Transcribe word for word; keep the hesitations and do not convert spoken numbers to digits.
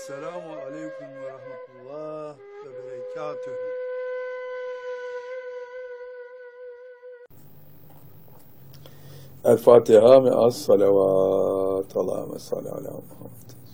Selamun Aleyküm ve Rahmetullah ve Berekatühü. El Fatiha ve as salavat. Allahümme salli ala Muhammed.